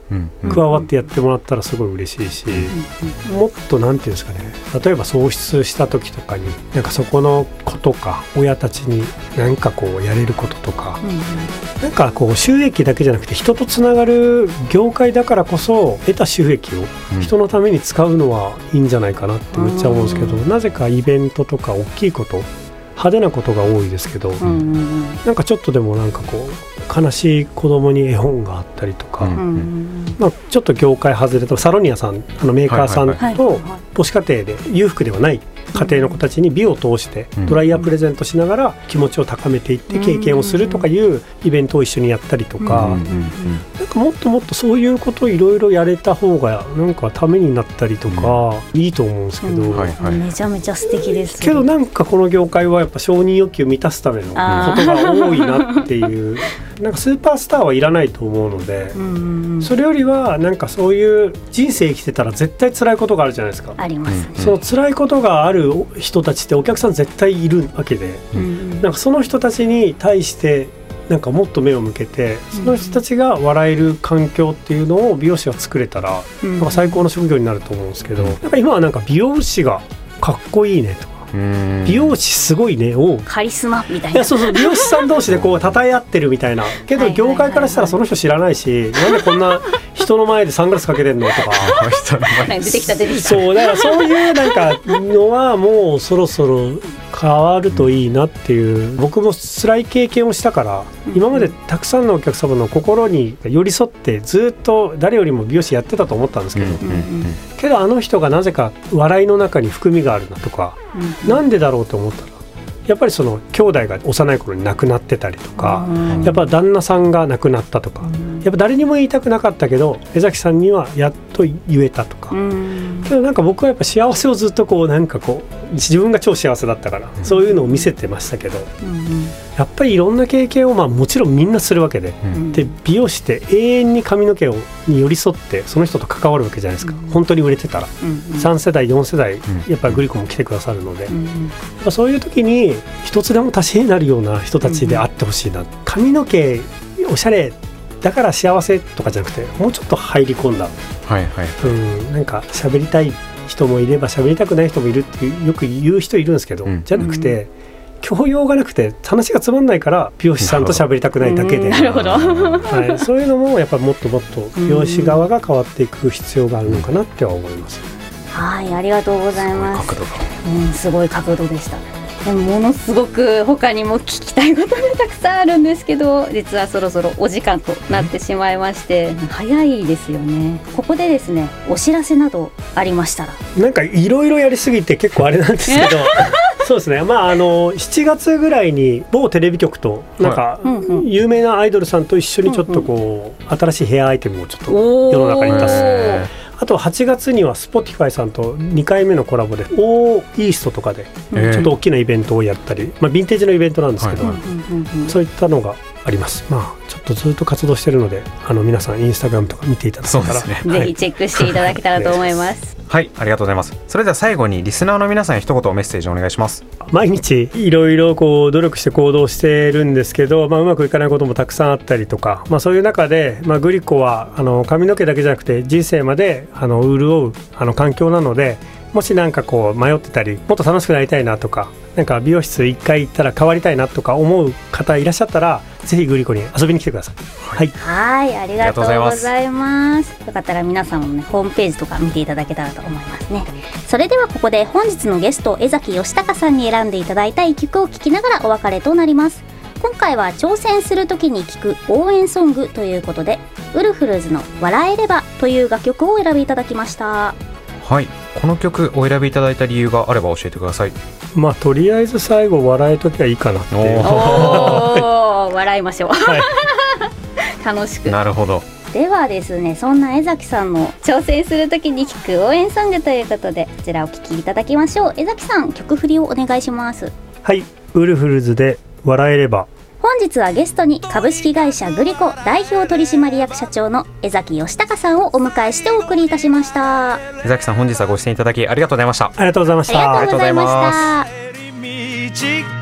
加わってやってもらったらすごい嬉しいし、もっとなんていうんですかね、例えば喪失した時とかになんかそこの子とか親たちになんかこうやれることとか、なんかこう収益だけじゃなくて人とつながる業界だからこそ得た収益を人のために使うのはいいんじゃないかなってめっちゃ思うんですけど、なぜかイベントとか大きいこと派手なことが多いですけど、なんかちょっとでもなんかこう悲しい子供に絵本があったりとか、ちょっと業界外れたサロニアさんメーカーさんと母子家庭で裕福ではない家庭の子たちに美を通してドライヤープレゼントしながら気持ちを高めていって経験をするとかいうイベントを一緒にやったりとか、なんかもっともっとそういうことをいろいろやれた方がなんかためになったりとかいいと思うんですけど、 めちゃめちゃ素敵ですけどなんかこの業界はやっぱ承認欲求を満たすためのことが多いなっていうなんかスーパースターはいらないと思うので、それよりはなんかそういう人生生きてたら絶対辛いことがあるじゃないですか。 ありますね。 その辛いことがある人たちってお客さん絶対いるわけで、なんかその人たちに対してなんかもっと目を向けてその人たちが笑える環境っていうのを美容師が作れたらなんか最高の職業になると思うんですけど、なんか今はなんか美容師がかっこいいねとか美容師すごいねをカリスマみたいな、 いやそうそう美容師さん同士でこう称え合ってるみたいなけど業界からしたらその人知らないし、なんでこんな人の前でサングラスかけてんのとか出てきたそうだからそういうなんかのはもうそろそろ変わるといいなっていう、僕も辛い経験をしたから今までたくさんのお客様の心に寄り添ってずっと誰よりも美容師やってたと思ったんですけど、けどあの人がなぜか笑いの中に含みがあるなとか、なんでだろうと思ったらやっぱりその兄弟が幼い頃に亡くなってたりとか、やっぱ旦那さんが亡くなったとか、やっぱ誰にも言いたくなかったけど江崎さんにはやっと言えたとか、けどなんか僕はやっぱ幸せをずっとこうなんかこう自分が超幸せだったからそういうのを見せてましたけど、やっぱりいろんな経験をもちろんみんなするわけで、で美容師って永遠に髪の毛に寄り添ってその人と関わるわけじゃないですか、本当に売れてたら、3世代4世代やっぱりグリコも来てくださるので、やっぱそういう時に一つでも足しになるような人たちであってほしいな、髪の毛おしゃれだから幸せとかじゃなくてもうちょっと入り込んだ、なんか喋りたい人もいれば喋りたくない人もいるってよく言う人いるんですけど、じゃなくて教養がなくて話がつまんないから美容師さんと喋りたくないだけで、 なるほど、 そういうのもやっぱもっともっと美容師側が変わっていく必要があるのかなっては思います。 はい、ありがとうございます。すごい角度でした。でもものすごく他にも聞きたいことがたくさんあるんですけど、実はそろそろお時間となってしまいまして、早いですよね。ここでですね、お知らせなどありましたら。 なんかいろいろやりすぎて結構あれなんですけどそうですね、7月ぐらいに某テレビ局となんか有名なアイドルさんと一緒にちょっとこう新しいヘアアイテムをちょっと世の中に出す。あと8月には Spotify さんと2回目のコラボでオーイーストとかでちょっと大きなイベントをやったり、ヴィンテージのイベントなんですけど、そういったのがあります。ちょっとずっと活動しているので皆さんインスタグラムとか見ていただけたら、 ぜひチェックしていただけたらと思いますはい、ありがとうございます。それでは最後にリスナーの皆さんに一言メッセージお願いします。 毎日いろいろこう努力して行動してるんですけど、うまくいかないこともたくさんあったりとか、そういう中で、グリコは髪の毛だけじゃなくて人生まで潤う環境なので、もしなんかこう迷ってたりもっと楽しくなりたいなとか、なんか美容室1回行ったら変わりたいなとか思う方いらっしゃったらぜひグリコに遊びに来てください。 はい、ありがとうございます。よかったら皆さんもね、ホームページとか見ていただけたらと思いますね。それではここで本日のゲスト江崎義孝さんに選んでいただいた一曲を聴きながらお別れとなります。今回は挑戦する時に聴く応援ソングということで、ウルフルズの笑えればという楽曲をお選びいただきました。 はい、この曲お選びいただいた理由があれば教えてください。 とりあえず最後笑えときはいいかなっていう笑いましょう、楽しく。 なるほど。 ではですね、そんな江崎さんの挑戦するときに聴く応援ソングということで、こちらお聴きいただきましょう。江崎さん、曲振りをお願いします。 はい、ウルフルズで笑えれば。 本日はゲストに株式会社グリコ代表取締役社長の江崎義孝さんをお迎えしてお送りいたしました。 江崎さん、本日はご出演いただきありがとうございました。 ありがとうございました。 ありがとうございました。